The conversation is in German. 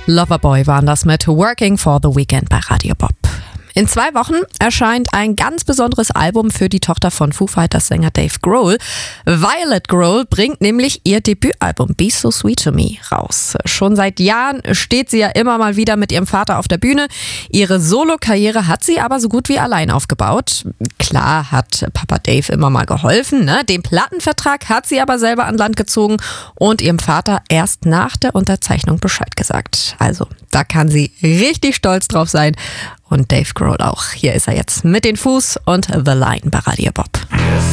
Loverboy waren das mit Working for the Weekend bei Radio Bob. In 2 Wochen erscheint ein ganz besonderes Album für die Tochter von Foo Fighters Sänger Dave Grohl. Violet Grohl bringt nämlich ihr Debütalbum Be So Sweet to Me raus. Schon seit Jahren steht sie ja immer mal wieder mit ihrem Vater auf der Bühne. Ihre Solo-Karriere hat sie aber so gut wie allein aufgebaut. Klar hat Papa Dave immer mal geholfen, ne? Den Plattenvertrag hat sie aber selber an Land gezogen und ihrem Vater erst nach der Unterzeichnung Bescheid gesagt. Also da kann sie richtig stolz drauf sein. Und Dave Grohl auch. Hier ist er jetzt mit den Foos und The Line bei Radio Bob.